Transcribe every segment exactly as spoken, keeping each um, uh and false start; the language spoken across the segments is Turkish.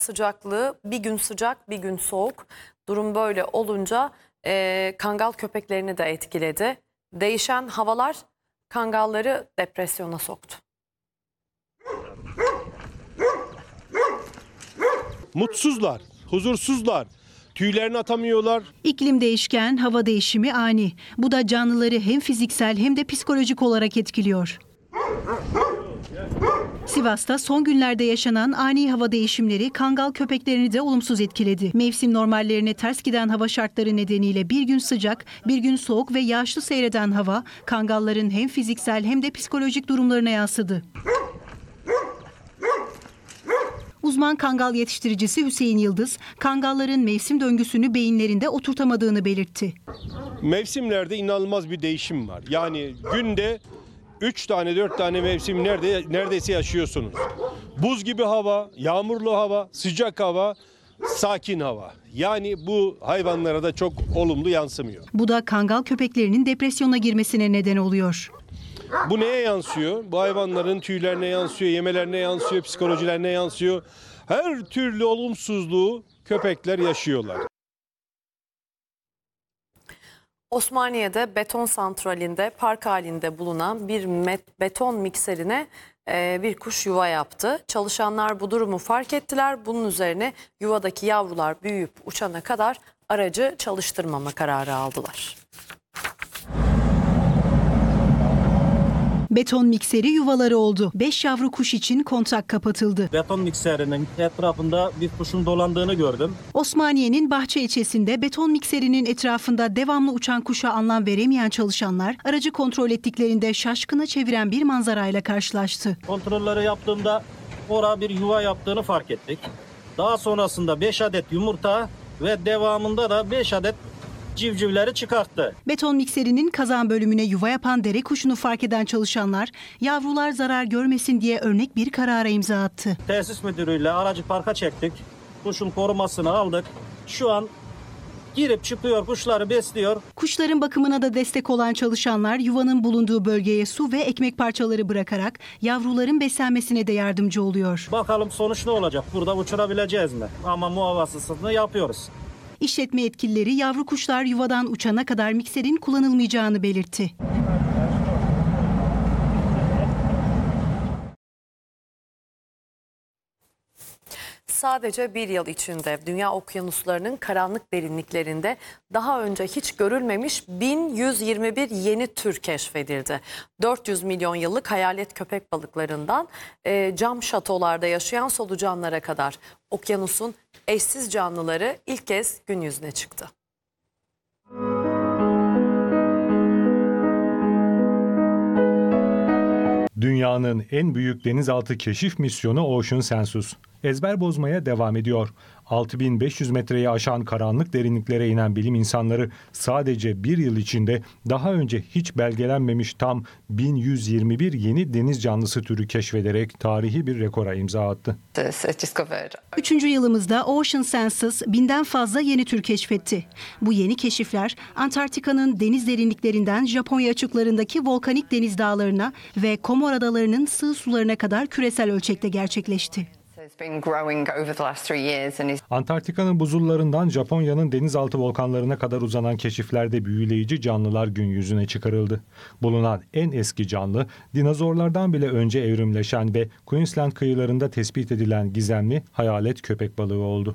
Sıcaklığı bir gün sıcak bir gün soğuk. Durum böyle olunca e, kangal köpeklerini de etkiledi. Değişen havalar kangalları depresyona soktu. Mutsuzlar, huzursuzlar, tüylerini atamıyorlar. İklim değişken, hava değişimi ani. Bu da canlıları hem fiziksel hem de psikolojik olarak etkiliyor. Sivas'ta son günlerde yaşanan ani hava değişimleri kangal köpeklerini de olumsuz etkiledi. Mevsim normallerine ters giden hava şartları nedeniyle bir gün sıcak, bir gün soğuk ve yağışlı seyreden hava kangalların hem fiziksel hem de psikolojik durumlarına yansıdı. Uzman kangal yetiştiricisi Hüseyin Yıldız, kangalların mevsim döngüsünü beyinlerinde oturtamadığını belirtti. Mevsimlerde inanılmaz bir değişim var. Yani günde üç tane dört tane mevsim nerede, neredeyse yaşıyorsunuz. Buz gibi hava, yağmurlu hava, sıcak hava, sakin hava. Yani bu hayvanlara da çok olumlu yansımıyor. Bu da kangal köpeklerinin depresyona girmesine neden oluyor. Bu neye yansıyor? Bu hayvanların tüylerine yansıyor, yemelerine yansıyor, psikolojilerine yansıyor. Her türlü olumsuzluğu köpekler yaşıyorlar. Osmaniye'de beton santralinde park halinde bulunan bir met, beton mikserine e, bir kuş yuva yaptı. Çalışanlar bu durumu fark ettiler. Bunun üzerine yuvadaki yavrular büyüyüp uçana kadar aracı çalıştırmama kararı aldılar. Beton mikseri yuvaları oldu. Beş yavru kuş için kontak kapatıldı. Beton mikserinin etrafında bir kuşun dolandığını gördüm. Osmaniye'nin Bahçe ilçesinde beton mikserinin etrafında devamlı uçan kuşa anlam veremeyen çalışanlar aracı kontrol ettiklerinde şaşkına çeviren bir manzarayla karşılaştı. Kontrolleri yaptığımda orada bir yuva yaptığını fark ettik. Daha sonrasında beş adet yumurta ve devamında da beş adet civcivleri çıkarttı. Beton mikserinin kazan bölümüne yuva yapan dere kuşunu fark eden çalışanlar yavrular zarar görmesin diye örnek bir karara imza attı. Tesis müdürüyle aracı parka çektik. Kuşun korumasını aldık. Şu an girip çıkıyor, kuşları besliyor. Kuşların bakımına da destek olan çalışanlar yuvanın bulunduğu bölgeye su ve ekmek parçaları bırakarak yavruların beslenmesine de yardımcı oluyor. Bakalım sonuç ne olacak? Burada uçurabileceğiz mi? Ama muhavasızlığını yapıyoruz. İşletme yetkilileri yavru kuşlar yuvadan uçana kadar mikserin kullanılmayacağını belirtti. Sadece bir yıl içinde dünya okyanuslarının karanlık derinliklerinde daha önce hiç görülmemiş bin yüz yirmi bir yeni tür keşfedildi. dört yüz milyon yıllık hayalet köpek balıklarından e, cam şatolarda yaşayan solucanlara kadar okyanusun eşsiz canlıları ilk kez gün yüzüne çıktı. Dünyanın en büyük denizaltı keşif misyonu Ocean Census ezber bozmaya devam ediyor. altı bin beş yüz metreyi aşan karanlık derinliklere inen bilim insanları sadece bir yıl içinde daha önce hiç belgelenmemiş tam bin yüz yirmi bir yeni deniz canlısı türü keşfederek tarihi bir rekora imza attı. Üçüncü yılımızda Ocean Census binden fazla yeni tür keşfetti. Bu yeni keşifler Antarktika'nın deniz derinliklerinden Japonya açıklarındaki volkanik deniz dağlarına ve Komor adalarının sığ sularına kadar küresel ölçekte gerçekleşti. Antarktika'nın buzullarından Japonya'nın denizaltı volkanlarına kadar uzanan keşiflerde büyüleyici canlılar gün yüzüne çıkarıldı. Bulunan en eski canlı, dinozorlardan bile önce evrimleşen ve Queensland kıyılarında tespit edilen gizemli hayalet köpek balığı oldu.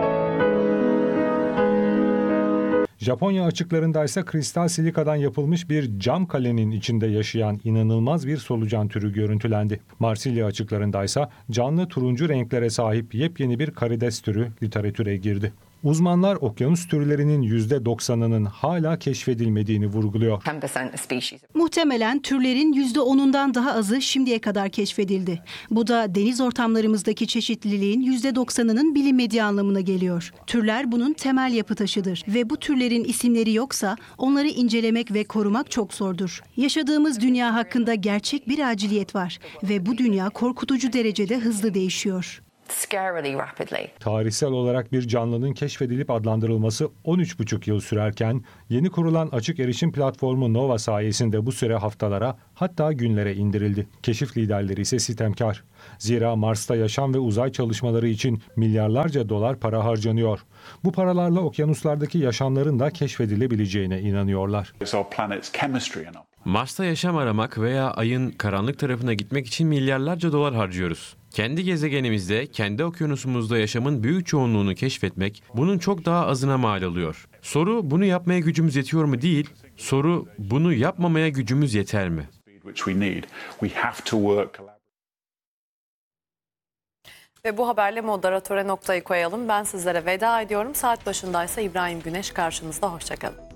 Japonya açıklarında ise kristal silikadan yapılmış bir cam kalenin içinde yaşayan inanılmaz bir solucan türü görüntülendi. Marsilya açıklarında ise canlı turuncu renklere sahip yepyeni bir karides türü literatüre girdi. Uzmanlar okyanus türlerinin yüzde doksanının hala keşfedilmediğini vurguluyor. Muhtemelen türlerin yüzde onundan daha azı şimdiye kadar keşfedildi. Bu da deniz ortamlarımızdaki çeşitliliğin yüzde doksanının bilinmediği anlamına geliyor. Türler bunun temel yapı taşıdır ve bu türlerin isimleri yoksa onları incelemek ve korumak çok zordur. Yaşadığımız dünya hakkında gerçek bir aciliyet var ve bu dünya korkutucu derecede hızlı değişiyor. scarily rapidly. Tarihsel olarak bir canlının keşfedilip adlandırılması on üç buçuk yıl sürerken yeni kurulan açık erişim platformu Nova sayesinde bu süre haftalara hatta günlere indirildi. Keşif liderleri ise sitemkar. Zira Mars'ta yaşam ve uzay çalışmaları için milyarlarca dolar para harcanıyor. Bu paralarla okyanuslardaki yaşamların da keşfedilebileceğine inanıyorlar. Mars'ta yaşam aramak veya ayın karanlık tarafına gitmek için milyarlarca dolar harcıyoruz. Kendi gezegenimizde, kendi okyanusumuzda yaşamın büyük çoğunluğunu keşfetmek bunun çok daha azına mal oluyor. Soru bunu yapmaya gücümüz yetiyor mu değil, soru bunu yapmamaya gücümüz yeter mi? Ve bu haberle moderatöre noktayı koyalım. Ben sizlere veda ediyorum. Saat başındaysa İbrahim Güneş karşınızda. Hoşçakalın.